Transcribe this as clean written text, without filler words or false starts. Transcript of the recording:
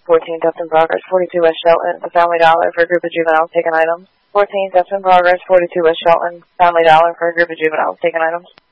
14 theft in progress, 42 West Shelton, the Family Dollar for a group of juveniles taking items. 14 theft in progress, 42 West Shelton, Family Dollar for a group of juveniles taking items.